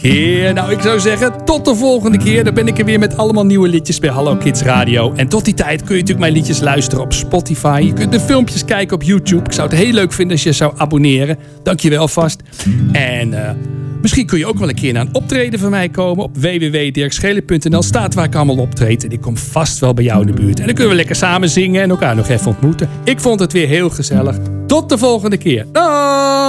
Nou, ik zou zeggen, tot de volgende keer. Dan ben ik er weer met allemaal nieuwe liedjes bij Hallo Kids Radio. En tot die tijd kun je natuurlijk mijn liedjes luisteren op Spotify. Je kunt de filmpjes kijken op YouTube. Ik zou het heel leuk vinden als je zou abonneren. Dankjewel vast. En misschien kun je ook wel een keer naar een optreden van mij komen. Op www.dirkschelen.nl staat waar ik allemaal optreed. En ik kom vast wel bij jou in de buurt. En dan kunnen we lekker samen zingen en elkaar nog even ontmoeten. Ik vond het weer heel gezellig. Tot de volgende keer. Dag!